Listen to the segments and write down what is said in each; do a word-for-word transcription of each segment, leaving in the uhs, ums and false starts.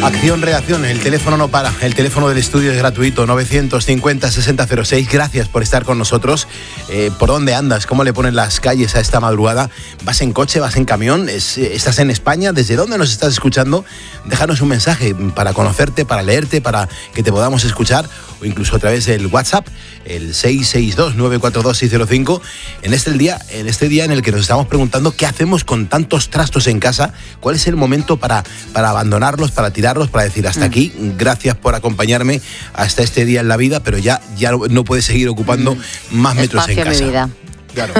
Acción, reacción, el teléfono no para, el teléfono del estudio es gratuito, novecientos cincuenta, sesenta cero seis, gracias por estar con nosotros. Eh, ¿Por dónde andas? ¿Cómo le ponen las calles a esta madrugada? ¿Vas en coche, vas en camión? Es, ¿Estás en España? ¿Desde dónde nos estás escuchando? Déjanos un mensaje para conocerte, para leerte, para que te podamos escuchar, o incluso a través del WhatsApp, el seis seis dos, nueve cuatro dos, seis cero cinco. En este día, en este día en el que nos estamos preguntando qué hacemos con tantos trastos en casa, cuál es el momento para, para abandonarlos, para tirarlos, para decir hasta aquí, gracias por acompañarme hasta este día en la vida, pero ya, ya no puedes seguir ocupando más metros en casa. Espacio, mi vida. Claro.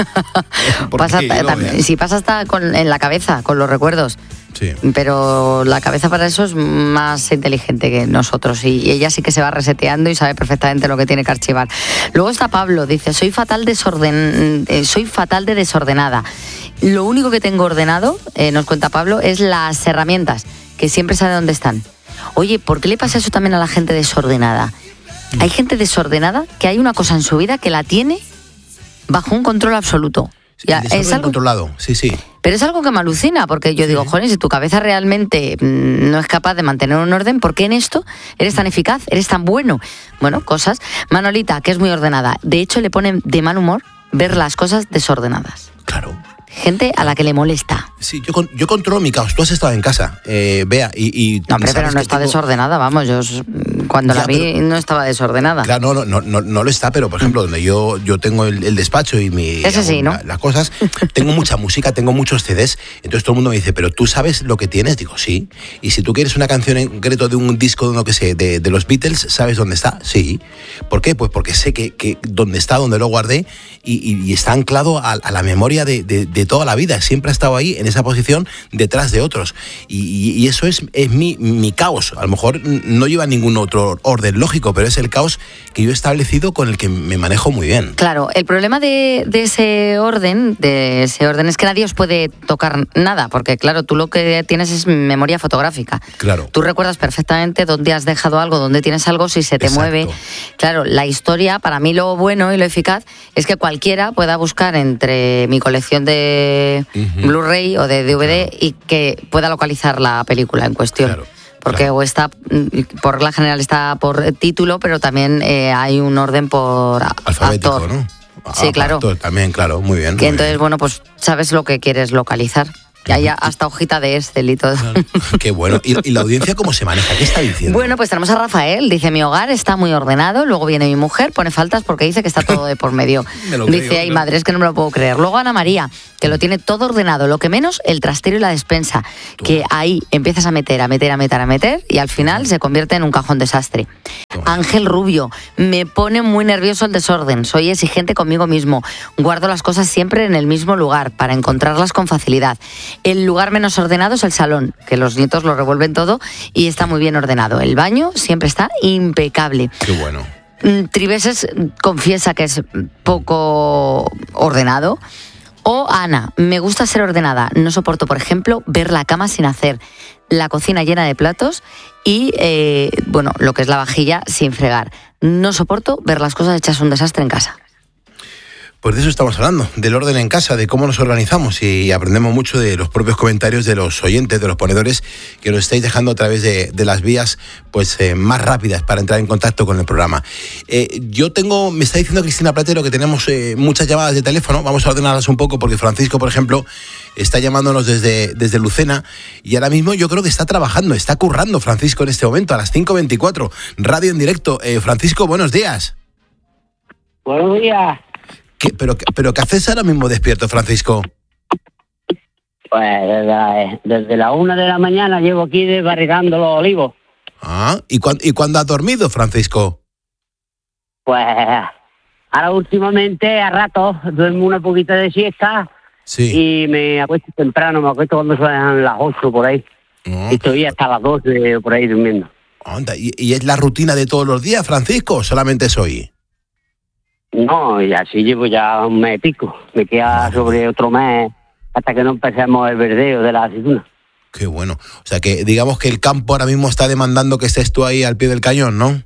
Pasa, también, si pasa hasta con, en la cabeza, con los recuerdos. Sí. Pero la cabeza para eso es más inteligente que nosotros y ella sí que se va reseteando y sabe perfectamente lo que tiene que archivar. Luego está Pablo, dice, soy fatal, desorden, eh, soy fatal de desordenada. Lo único que tengo ordenado, eh, nos cuenta Pablo, es las herramientas, que siempre sabe dónde están. Oye, ¿por qué le pasa eso también a la gente desordenada? Hay gente desordenada que hay una cosa en su vida que la tiene bajo un control absoluto. Sí, ya, es algo controlado, sí, sí. Pero es algo que me alucina, porque yo sí. digo, joder, si tu cabeza realmente mmm, no es capaz de mantener un orden, ¿por qué en esto eres tan eficaz, eres tan bueno? Bueno, cosas. Manolita, que es muy ordenada. De hecho, le pone de mal humor ver las cosas desordenadas. Claro. Gente a la que le molesta. Sí, yo, yo controlo mi caos. Tú has estado en casa, eh, Bea, y... y no, hombre, pero no está tengo... desordenada, vamos, yo cuando ya, la vi pero... no estaba desordenada. Claro, no, no, no, no lo está, pero por ejemplo, donde yo, yo tengo el, el despacho y mi... Ese sí, ¿no? La, las cosas, tengo mucha música, tengo muchos C Ds, entonces todo el mundo me dice, ¿pero tú sabes lo que tienes? Digo, sí. Y si tú quieres una canción en concreto de un disco, de lo que sé, de, de los Beatles, ¿sabes dónde está? Sí. ¿Por qué? Pues porque sé que, que dónde está, dónde lo guardé, y, y, y está anclado a, a la memoria de, de, de toda la vida. Siempre ha estado ahí, en esa posición, detrás de otros. Y, y, y eso es, es mi, mi caos. A lo mejor no lleva ningún otro orden lógico, pero es el caos que yo he establecido con el que me manejo muy bien. Claro, el problema de, de ese orden, de ese orden es que nadie os puede tocar nada, porque claro, tú lo que tienes es memoria fotográfica. Claro. Tú recuerdas perfectamente dónde has dejado algo, dónde tienes algo, si se te Exacto. mueve. Claro, la historia, para mí lo bueno y lo eficaz es que cualquiera pueda buscar entre mi colección de uh-huh. Blu-ray o de D V D claro. y que pueda localizar la película en cuestión. Claro. Porque claro. o está, por la general está por título, pero también eh, hay un orden por alfabético, actor. ¿no? Sí, ah, claro. Actor, también, claro, muy bien. Que muy entonces, bien. bueno, pues sabes lo que quieres localizar. Y hay hasta hojita de Excel y todo. Claro. Qué bueno. ¿Y, ¿Y la audiencia cómo se maneja? ¿Qué está diciendo? Bueno, pues tenemos a Rafael. Dice, mi hogar está muy ordenado. Luego viene mi mujer, pone faltas porque dice que está todo de por medio. Dice, creo, ay, ¿no? Madre, es que no me lo puedo creer. Luego Ana María, que lo tiene todo ordenado. Lo que menos, el trastero y la despensa. Toma. Que ahí empiezas a meter, a meter, a meter, a meter y al final Toma. Se convierte en un cajón desastre. Toma. Ángel Rubio, me pone muy nervioso el desorden. Soy exigente conmigo mismo. Guardo las cosas siempre en el mismo lugar para encontrarlas con facilidad. El lugar menos ordenado es el salón, que los nietos lo revuelven todo y está muy bien ordenado. El baño siempre está impecable. Qué bueno. Triveses confiesa que es poco ordenado. O Ana, me gusta ser ordenada. No soporto, por ejemplo, ver la cama sin hacer, la cocina llena de platos y, eh, bueno, lo que es la vajilla sin fregar. No soporto ver las cosas hechas un desastre en casa. Pues de eso estamos hablando, del orden en casa, de cómo nos organizamos y aprendemos mucho de los propios comentarios de los oyentes, de los ponedores que nos estáis dejando a través de, de las vías pues eh, más rápidas para entrar en contacto con el programa. Eh, yo tengo, me está diciendo Cristina Platero que tenemos eh, muchas llamadas de teléfono, vamos a ordenarlas un poco porque Francisco, por ejemplo, está llamándonos desde, desde Lucena y ahora mismo yo creo que está trabajando, está currando Francisco en este momento a las cinco veinticuatro, radio en directo. Eh, Francisco, buenos días. Buenos días. ¿Qué, pero, pero qué haces ahora mismo despierto, Francisco? Pues desde la, desde la una de la mañana llevo aquí desbarrigando los olivos. Ah, ¿y, cu- ¿y cuándo has dormido, Francisco? Pues ahora últimamente a ratos duermo una poquita de siesta sí. y me acuesto temprano, me acuesto cuando son las ocho por ahí. Oh. Y estoy hasta las doce por ahí durmiendo. Anda, ¿y, ¿y es la rutina de todos los días, Francisco, o solamente es hoy? No, y así llevo ya un mes y pico. Me queda sobre otro mes hasta que no empecemos el verdeo de la aceituna. Qué bueno. O sea que digamos que el campo ahora mismo está demandando que estés tú ahí al pie del cañón, ¿no?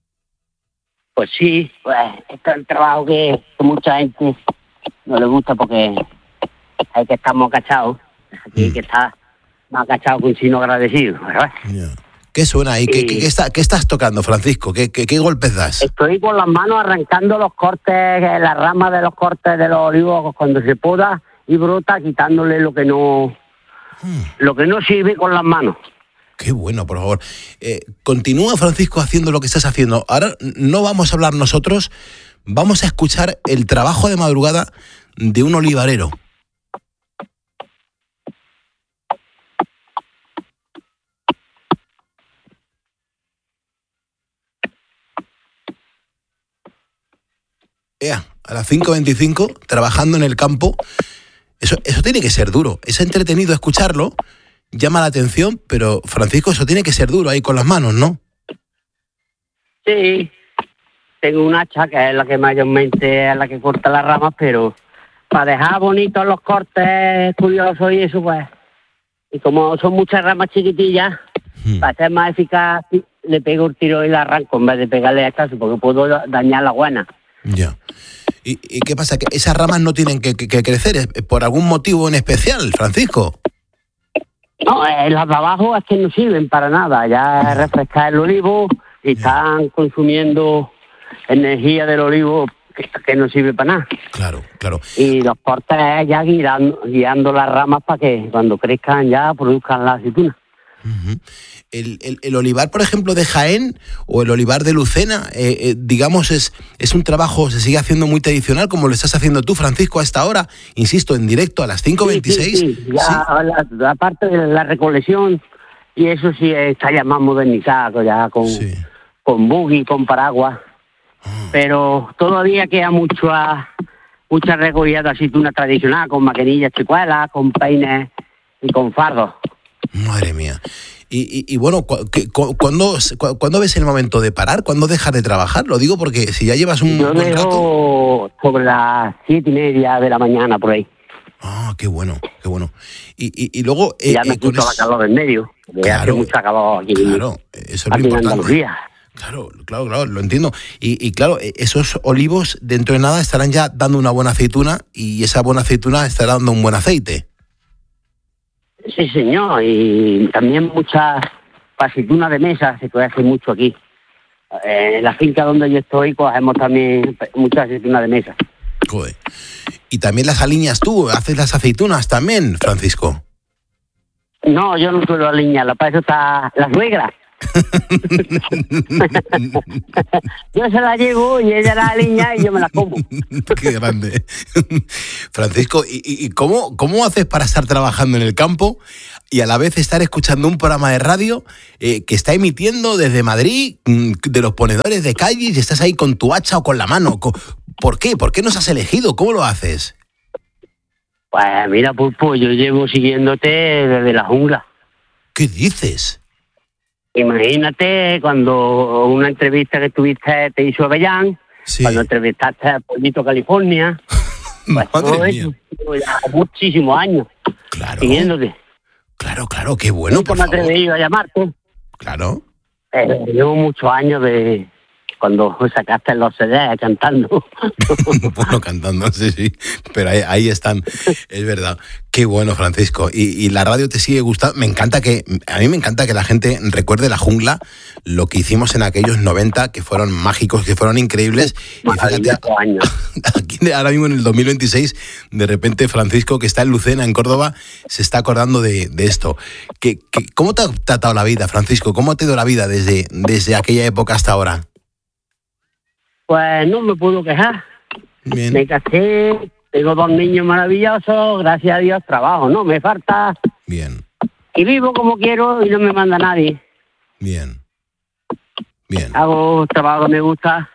Pues sí, pues este es el trabajo que mucha gente no le gusta porque hay que estar más cachados. Aquí hay que estar más cachados que un chino agradecido, ¿verdad? Yeah. ¿Qué suena ahí? ¿Qué, qué, qué, está, ¿Qué estás tocando, Francisco? ¿Qué, qué, qué golpes das? Estoy con las manos arrancando los cortes, las ramas de los cortes de los olivos cuando se poda y brota, quitándole lo que no, hmm. lo que no sirve con las manos. Qué bueno, por favor. Eh, continúa, Francisco, haciendo lo que estás haciendo. Ahora no vamos a hablar nosotros, vamos a escuchar el trabajo de madrugada de un olivarero. Ea, a las cinco veinticinco, trabajando en el campo. Eso, eso tiene que ser duro. Es entretenido escucharlo, llama la atención, pero, Francisco, eso tiene que ser duro ahí con las manos, ¿no? Sí, tengo un hacha que es la que mayormente es la que corta las ramas, pero para dejar bonitos los cortes curiosos y eso, pues, y como son muchas ramas chiquitillas, hmm. para ser más eficaz, le pego el tiro y la arranco en vez de pegarle a caso, porque puedo dañar la buena. Ya. ¿Y, ¿Y qué pasa? ¿Que esas ramas no tienen que, que, que crecer por algún motivo en especial, Francisco? No, eh, las de abajo es que no sirven para nada. Ya es refrescar el olivo y están consumiendo energía del olivo que, que no sirve para nada. Claro, claro. Y los cortes es ya guiando, guiando las ramas para que cuando crezcan ya produzcan la aceituna. Uh-huh. El, el, el olivar, por ejemplo, de Jaén o el olivar de Lucena, eh, eh, digamos, es, es un trabajo, se sigue haciendo muy tradicional, como lo estás haciendo tú, Francisco, a esta hora, insisto, en directo, a las cinco veintiséis. Sí, sí, sí. Ya, ¿sí? La, aparte de la recolección, y eso sí está ya más modernizado, ya con, sí. con buggy, con paraguas, ah. pero todavía queda mucho a, mucha recogida de aceituna tradicional, con maquinillas chicuelas, con peines y con fardos. Madre mía. Y, y, y bueno, cu- cu- ¿cuándo, cu- ¿cuándo ves el momento de parar? ¿Cuándo dejas de trabajar? Lo digo porque si ya llevas un Yo buen dejo rato... sobre las siete y media de la mañana, por ahí. Ah, qué bueno, qué bueno. Y, y, y luego... Eh, ya me eh, con quito es... la calor en medio. Claro, hace mucho calor aquí. Claro, eso es lo aquí importante. en Andalucía. Claro, claro, claro, lo entiendo. Y, y claro, esos olivos dentro de nada estarán ya dando una buena aceituna y esa buena aceituna estará dando un buen aceite. Sí, señor, y también muchas aceitunas de mesa se puede hacer mucho aquí. Eh, en la finca donde yo estoy cogemos también muchas aceitunas de mesa. Joder. Y también las aliñas tú, haces las aceitunas también, Francisco. No, yo no suelo aliñarla, para eso está la suegra. Yo se la llevo y ella la aliña y yo me la como. Qué grande. Francisco, ¿y, y cómo, cómo haces para estar trabajando en el campo y a la vez estar escuchando un programa de radio eh, que está emitiendo desde Madrid, de los ponedores de calles, y estás ahí con tu hacha o con la mano? ¿Por qué? ¿Por qué nos has elegido? ¿Cómo lo haces? Pues mira, Pulpo, yo llevo siguiéndote desde la jungla. ¿Qué dices? Imagínate cuando una entrevista que tuviste te hizo Avellán, sí. Cuando entrevistaste a Pollito California, pues todo eso, ya muchísimos años, claro, siguiéndote. Claro, claro, qué bueno, por favor. ¿Cómo me atreví a llamarte? Claro. Eh, llevo muchos años de... cuando sacaste los C D cantando. Bueno, cantando, sí, sí, pero ahí, ahí están, es verdad. Qué bueno, Francisco. Y, y la radio te sigue gustando. Me encanta que, a mí me encanta que la gente recuerde la jungla, lo que hicimos en aquellos noventa, que fueron mágicos, que fueron increíbles. Y fíjate, aquí ahora mismo en el dos mil veintiséis, de repente Francisco, que está en Lucena, en Córdoba, se está acordando de, de esto. ¿Qué, qué, ¿Cómo te ha tratado la vida, Francisco? ¿Cómo te ha ido la vida desde, desde aquella época hasta ahora? Pues no me puedo quejar. Bien. Me casé, tengo dos niños maravillosos, gracias a Dios trabajo, no me falta. Bien. Y vivo como quiero y no me manda nadie. Bien. Bien. Hago trabajo que me gusta.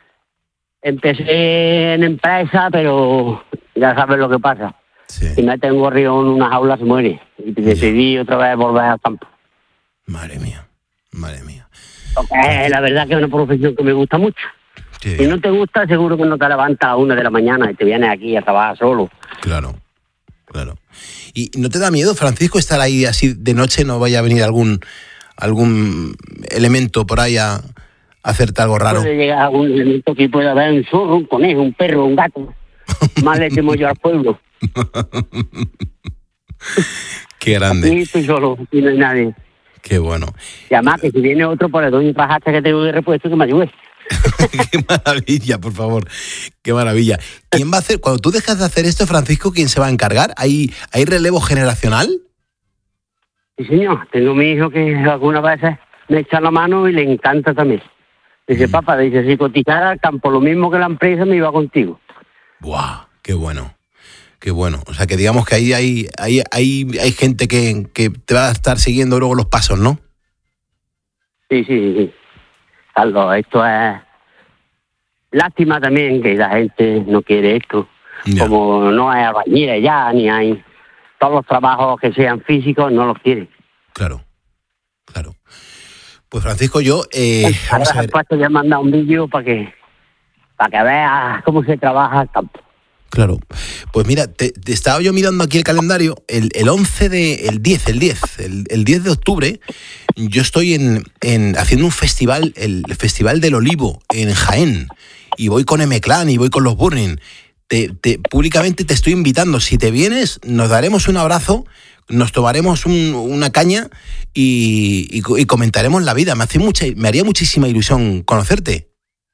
Empecé en empresa, pero ya sabes lo que pasa. Sí. Si me tengo río en una jaula se muere. Y decidí yeah. otra vez volver al campo. Madre mía, madre mía. Porque la verdad que es una profesión que me gusta mucho. Sí. Si no te gusta, seguro que no te levantas a una de la mañana y te vienes aquí a trabajar solo. Claro, claro. ¿Y no te da miedo, Francisco, estar ahí así de noche? ¿No vaya a venir algún algún elemento por ahí a hacerte algo raro? Puede llegar algún elemento que pueda haber un zorro, un conejo, un perro, un gato. Más le temo yo al pueblo. Qué grande. Aquí estoy solo, aquí no hay nadie. Qué bueno. Y además que si viene otro, pues le doy un rajaste que tengo de repuesto que me ayude. Qué maravilla, por favor. Qué maravilla. ¿Quién va a hacer, cuando tú dejas de hacer esto, Francisco, quién se va a encargar? ¿Hay, hay relevo generacional? Sí, señor. Tengo mi hijo que algunas veces me echa la mano y le encanta también. Dice, mm. papá, dice, si cotizara al campo lo mismo que la empresa, me iba contigo. ¡Buah! ¡Qué bueno! Qué bueno. O sea, que digamos que ahí hay, hay, hay, hay gente que, que te va a estar siguiendo luego los pasos, ¿no? Sí, sí, sí. Carlos, esto es... Lástima también que la gente no quiere esto. Ya. Como no hay albañiles ya, ni hay... Todos los trabajos que sean físicos no los quieren. Claro, claro. Pues Francisco, yo... Eh, vamos a ver. Después te voy a mandar un vídeo para que, para que veas cómo se trabaja el campo. Claro. Pues mira, te, te estaba yo mirando aquí el calendario, el, el once de... El diez, el diez, el, el diez de octubre, yo estoy en, en haciendo un festival, el Festival del Olivo, en Jaén, y voy con M-Clan y voy con los Burning. Te, te, públicamente te estoy invitando. Si te vienes, nos daremos un abrazo, nos tomaremos un, una caña y, y, y comentaremos la vida. Me hace mucha, me haría muchísima ilusión conocerte.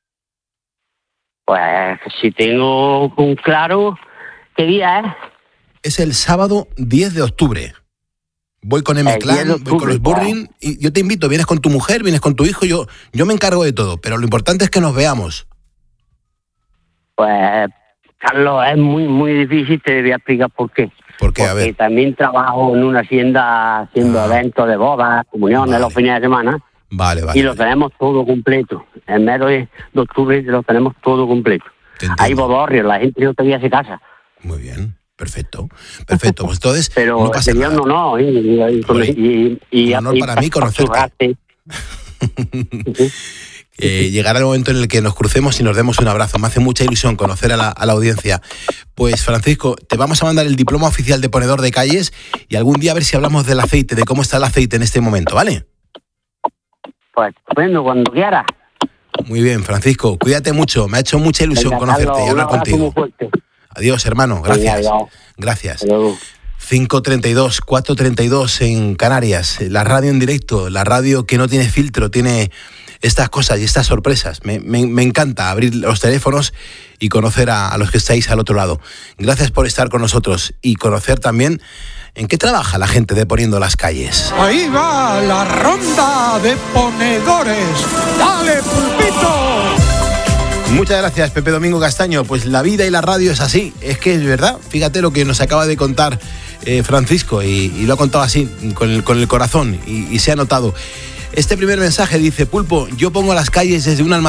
Pues si tengo un claro, ¿qué día es? Es el sábado diez de octubre. Voy con M-Clan, voy con los Burning, y yo te invito, vienes con tu mujer, vienes con tu hijo, yo, yo me encargo de todo, pero lo importante es que nos veamos. Pues... Carlos, es muy, muy difícil, te voy a explicar por qué. ¿Por qué? Porque a ver. También trabajo en una hacienda haciendo ah. eventos de bodas, comuniones vale. los fines de semana. Vale, vale. Y lo vale. tenemos todo completo. En mes de octubre lo tenemos todo completo. Hay bodorrios, la gente no todavía se casa. Muy bien, perfecto. Perfecto, pues entonces Pero no pasa sería nada. un honor, y, y, y, y, un honor y, para mí conocerte. Eh, llegará el momento en el que nos crucemos y nos demos un abrazo. Me hace mucha ilusión conocer a la, a la audiencia. Pues Francisco, te vamos a mandar el diploma oficial de ponedor de calles y algún día a ver si hablamos del aceite, de cómo está el aceite en este momento, ¿vale? Pues estupendo, cuando quieras. Muy bien, Francisco, cuídate mucho. Me ha hecho mucha ilusión Venga, conocerte Carlos, y hablar contigo. Adiós, hermano. Gracias. Venga, adiós. Gracias. cinco treinta y dos, cuatro treinta y dos en Canarias. La radio en directo, la radio que no tiene filtro, tiene estas cosas y estas sorpresas. Me, me, me encanta abrir los teléfonos y conocer a, a los que estáis al otro lado. Gracias por estar con nosotros y conocer también en qué trabaja la gente de Poniendo las Calles. Ahí va la ronda de ponedores. ¡Dale, pulpito! Muchas gracias, Pepe Domingo Castaño. Pues la vida y la radio es así, es que es verdad. Fíjate lo que nos acaba de contar eh, Francisco y, y lo ha contado así, con el, con el corazón y, y se ha notado. Este primer mensaje dice: Pulpo, yo pongo las calles desde un almacén